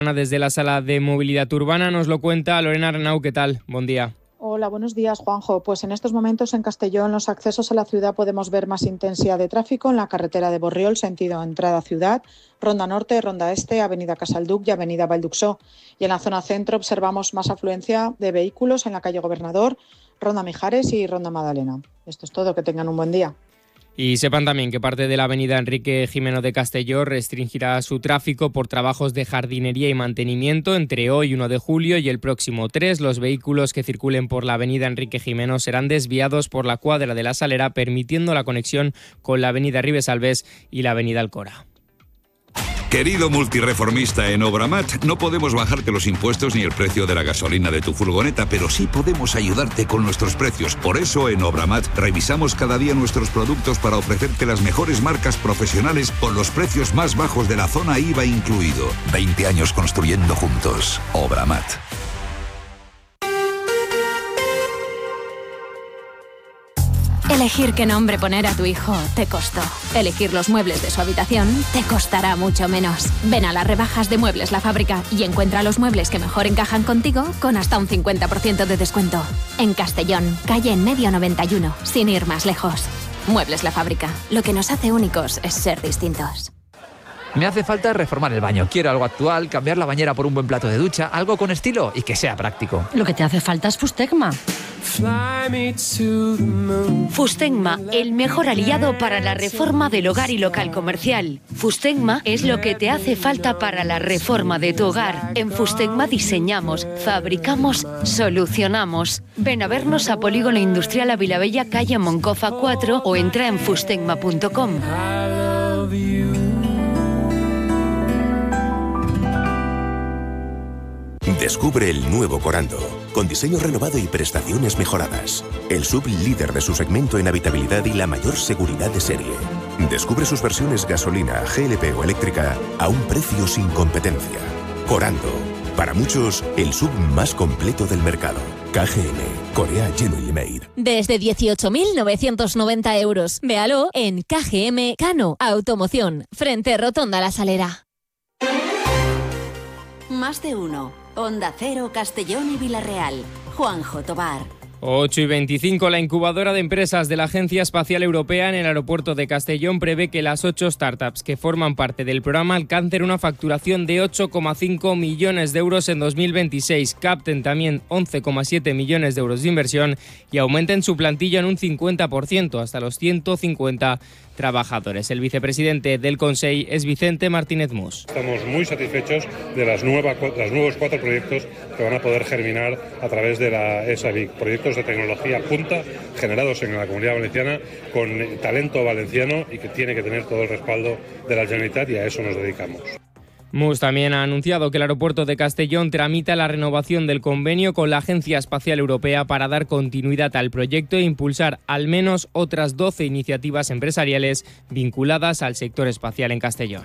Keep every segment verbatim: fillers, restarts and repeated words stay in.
Desde la Sala de Movilidad Urbana nos lo cuenta Lorena Arnau. ¿Qué tal? Buen día. Hola, buenos días, Juanjo. Pues en estos momentos en Castellón, los accesos a la ciudad podemos ver más intensidad de tráfico en la carretera de Borriol, sentido entrada a ciudad, Ronda Norte, Ronda Este, Avenida Casalduc y Avenida Valduxó. Y en la zona centro observamos más afluencia de vehículos en la calle Gobernador, Ronda Mijares y Ronda Magdalena. Esto es todo, que tengan un buen día. Y sepan también que parte de la avenida Enrique Gimeno de Castelló restringirá su tráfico por trabajos de jardinería y mantenimiento entre hoy uno de julio y el próximo tres. Los vehículos que circulen por la avenida Enrique Gimeno serán desviados por la cuadra de la Salera, permitiendo la conexión con la avenida Ribesalbés y la avenida Alcora. Querido multireformista en Obramat, no podemos bajarte los impuestos ni el precio de la gasolina de tu furgoneta, pero sí podemos ayudarte con nuestros precios. Por eso en Obramat revisamos cada día nuestros productos para ofrecerte las mejores marcas profesionales con los precios más bajos de la zona I V A incluido. veinte años construyendo juntos. Obramat. Elegir qué nombre poner a tu hijo te costó. Elegir los muebles de su habitación te costará mucho menos. Ven a las rebajas de Muebles La Fábrica y encuentra los muebles que mejor encajan contigo con hasta un cincuenta por ciento de descuento. En Castellón, calle En Medio noventa y uno, sin ir más lejos. Muebles La Fábrica. Lo que nos hace únicos es ser distintos. Me hace falta reformar el baño. Quiero algo actual, cambiar la bañera por un buen plato de ducha, algo con estilo y que sea práctico. Lo que te hace falta es Fustegma. Fustegma, el mejor aliado para la reforma del hogar y local comercial. Fustegma es lo que te hace falta para la reforma de tu hogar. En Fustegma diseñamos, fabricamos, solucionamos. Ven a vernos a Polígono Industrial Avilabella, calle Moncofa cuatro o entra en fustegma punto com. Descubre el nuevo Corando, con diseño renovado y prestaciones mejoradas. El sub líder de su segmento en habitabilidad y la mayor seguridad de serie. Descubre sus versiones gasolina, G L P o eléctrica a un precio sin competencia. Corando, para muchos, el sub más completo del mercado. K G M, Korea Genuine Made. Desde dieciocho mil novecientos noventa euros. Véalo en K G M Cano Automoción, frente Rotonda La Salera. Más de uno. Onda Cero, Castellón y Villarreal. Juanjo Tobar. ocho y veinticinco, la incubadora de empresas de la Agencia Espacial Europea en el aeropuerto de Castellón prevé que las ocho startups que forman parte del programa alcancen una facturación de ocho coma cinco millones de euros en dos mil veintiséis, capten también once coma siete millones de euros de inversión y aumenten su plantilla en un cincuenta por ciento, hasta los ciento cincuenta trabajadores. El vicepresidente del Consell es Vicente Martínez Mus. Estamos muy satisfechos de las nuevas, los nuevos cuatro proyectos que van a poder germinar a través de la E S A B I C, proyectos de tecnología punta generados en la Comunidad Valenciana con talento valenciano y que tiene que tener todo el respaldo de la Generalitat, y a eso nos dedicamos. Mus también ha anunciado que el aeropuerto de Castellón tramita la renovación del convenio con la Agencia Espacial Europea para dar continuidad al proyecto e impulsar al menos otras doce iniciativas empresariales vinculadas al sector espacial en Castellón.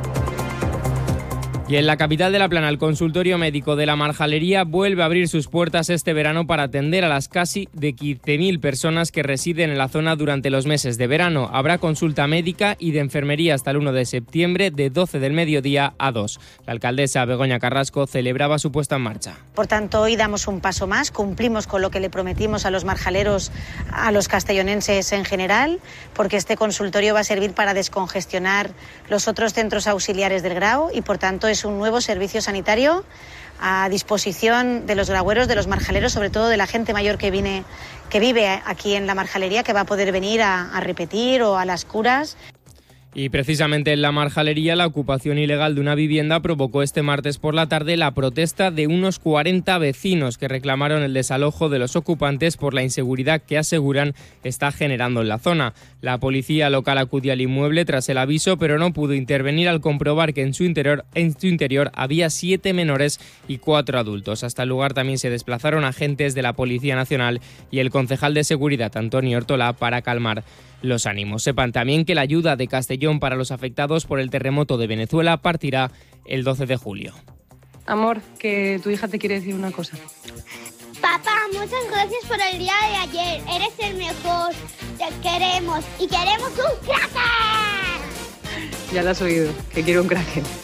Y en la capital de La Plana, el consultorio médico de la Marjalería vuelve a abrir sus puertas este verano para atender a las casi de quince mil personas que residen en la zona durante los meses de verano. Habrá consulta médica y de enfermería hasta el uno de septiembre de doce del mediodía a dos. La alcaldesa Begoña Carrasco celebraba su puesta en marcha. Por tanto, hoy damos un paso más, cumplimos con lo que le prometimos a los marjaleros, a los castellonenses en general, porque este consultorio va a servir para descongestionar los otros centros auxiliares del Grao y, por tanto, es un nuevo servicio sanitario a disposición de los graueros, de los marjaleros, sobre todo de la gente mayor que viene, que vive aquí en la Marjalería, que va a poder venir a, a repetir o a las curas. Y precisamente en la Marjalería, la ocupación ilegal de una vivienda provocó este martes por la tarde la protesta de unos cuarenta vecinos que reclamaron el desalojo de los ocupantes por la inseguridad que aseguran está generando en la zona. La policía local acudió al inmueble tras el aviso, pero no pudo intervenir al comprobar que en su interior, en su interior había siete menores y cuatro adultos. Hasta el lugar también se desplazaron agentes de la Policía Nacional y el concejal de Seguridad, Antonio Ortola, para calmar los ánimos. Sepan también que la ayuda de Castellón para los afectados por el terremoto de Venezuela partirá el doce de julio. Amor, que tu hija te quiere decir una cosa. Papá, muchas gracias por el día de ayer. Eres el mejor. Te queremos y queremos un Kraken. Ya lo has oído, que quiero un Kraken.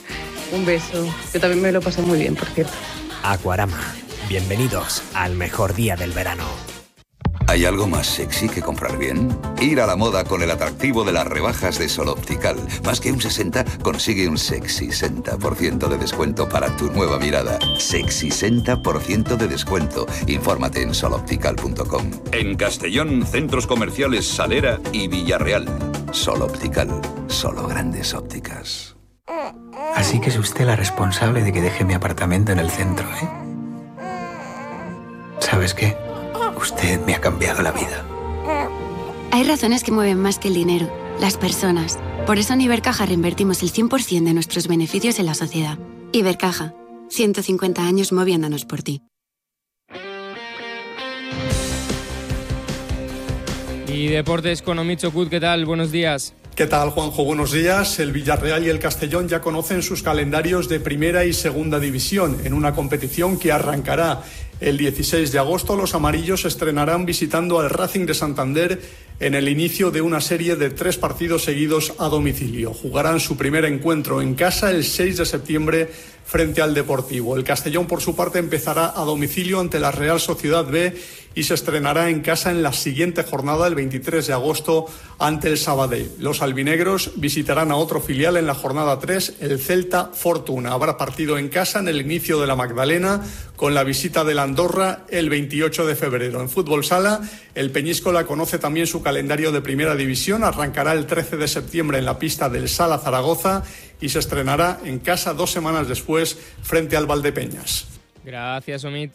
Un beso. Yo también me lo pasé muy bien, por cierto. Aquarama. Bienvenidos al mejor día del verano. ¿Hay algo más sexy que comprar bien? Ir a la moda con el atractivo de las rebajas de Sol Optical. Más que un sesenta, consigue un sexy sesenta por ciento de descuento para tu nueva mirada. Sexy sesenta por ciento de descuento. Infórmate en sol optical punto com. En Castellón, centros comerciales Salera y Villarreal. Sol Optical. Solo grandes ópticas. Así que es usted la responsable de que deje mi apartamento en el centro, ¿eh? ¿Sabes qué? Usted me ha cambiado la vida. Hay razones que mueven más que el dinero, las personas. Por eso en Ibercaja reinvertimos el cien por ciento de nuestros beneficios en la sociedad. Ibercaja, ciento cincuenta años moviéndonos por ti. Y deportes con Omicho Kut, ¿qué tal? Buenos días. ¿Qué tal, Juanjo? Buenos días. El Villarreal y el Castellón ya conocen sus calendarios de primera y segunda división en una competición que arrancará el dieciséis de agosto. Los amarillos estrenarán visitando al Racing de Santander en el inicio de una serie de tres partidos seguidos a domicilio. Jugarán su primer encuentro en casa el seis de septiembre frente al Deportivo. El Castellón, por su parte, empezará a domicilio ante la Real Sociedad B y se estrenará en casa en la siguiente jornada, el veintitrés de agosto, ante el Sabadell. Los albinegros visitarán a otro filial en la jornada tres, el Celta Fortuna. Habrá partido en casa en el inicio de la Magdalena, con la visita del Andorra el veintiocho de febrero. En fútbol sala, el Peñíscola conoce también su calendario de primera división. Arrancará el trece de septiembre en la pista del Sala Zaragoza y se estrenará en casa dos semanas después frente al Valdepeñas. Gracias, Omid.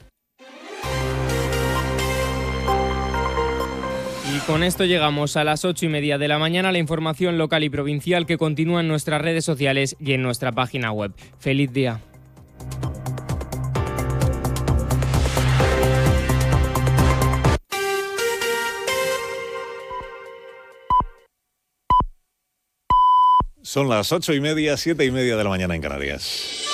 Y con esto llegamos a las ocho y media de la mañana. La información local y provincial que continúa en nuestras redes sociales y en nuestra página web. ¡Feliz día! Son las ocho y media, siete y media de la mañana en Canarias.